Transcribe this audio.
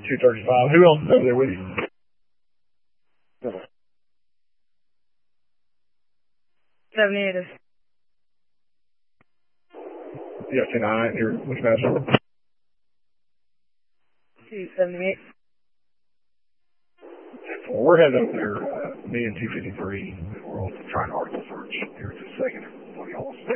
235. Who else is over there with you? $78. Yeah, 10-9 here. Which match number? 278. Well, we're headed over there, me and 253. We're all trying to article search here in just a second. What do y'all want to say?